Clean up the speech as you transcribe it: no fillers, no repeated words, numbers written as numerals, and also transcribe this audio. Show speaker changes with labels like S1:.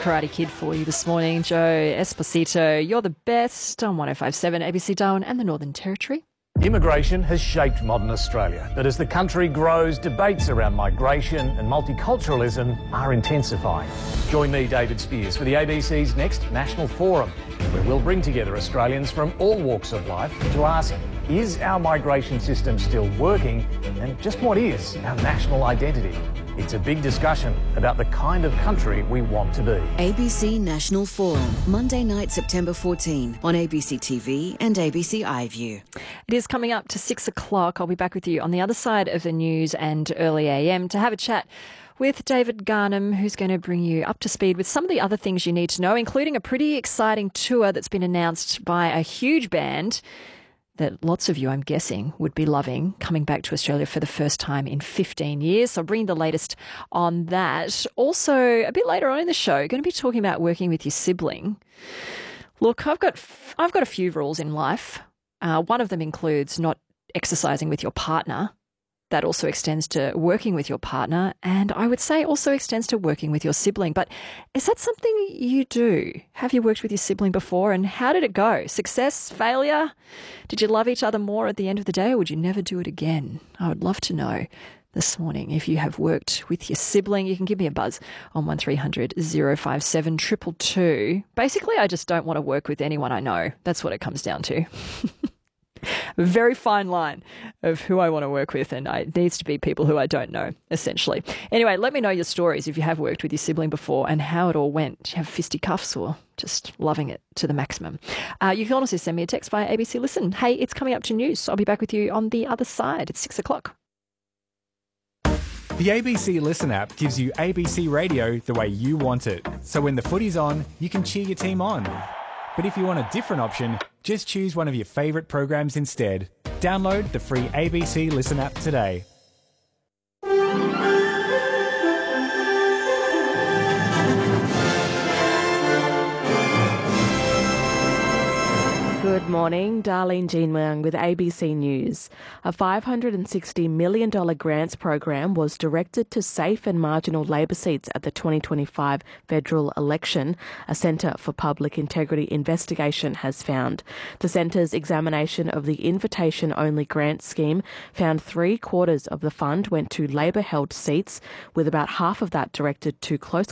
S1: Karate Kid for you this morning. Joe Esposito, you're the best on 105.7 ABC Darwin and the Northern Territory.
S2: Immigration has shaped modern Australia, but as the country grows, debates around migration and multiculturalism are intensifying. Join me, David Spears, for the ABC's next National Forum, where we'll bring together Australians from all walks of life to ask, is our migration system still working? And just what is our national identity? It's a big discussion about the kind of country we want to be.
S3: ABC National Forum, Monday night, September 14 on ABC TV and ABC iView.
S1: It is coming up to 6 o'clock. I'll be back with you on the other side of the news and early AM to have a chat with David Garnham, who's going to bring you up to speed with some of the other things you need to know, including a pretty exciting tour that's been announced by a huge band that lots of you, I'm guessing, would be loving, coming back to Australia for the first time in 15 years. So I'll bring the latest on that. Also, a bit later on in the show, going to be talking about working with your sibling. Look, I've got a few rules in life. One of them includes not exercising with your partner. That also extends to working with your partner, and I would say also extends to working with your sibling. But is that something you do? Have you worked with your sibling before, and how did it go? Success? Failure? Did you love each other more at the end of the day, or would you never do it again? I would love to know this morning if you have worked with your sibling. You can give me a buzz on 1300 057 222. Basically, I just don't want to work with anyone I know. That's what it comes down to. A very fine line of who I want to work with, and it needs to be people who I don't know, essentially. Anyway, let me know your stories if you have worked with your sibling before and how it all went. Do you have fisticuffs or just loving it to the maximum? You can also send me a text via ABC Listen. Hey, it's coming up to news. I'll be back with you on the other side. It's 6 o'clock.
S4: The ABC Listen app gives you ABC radio the way you want it. So when the footy's on, you can cheer your team on. But if you want a different option, just choose one of your favourite programs instead. Download the free ABC Listen app today.
S5: Good morning, Darlene Jean Leung with ABC News. A $560 million grants program was directed to safe and marginal Labor seats at the 2025 federal election, a Centre for Public Integrity investigation has found. The Centre's examination of the invitation-only grant scheme found 3/4 of the fund went to Labor-held seats, with about half of that directed to close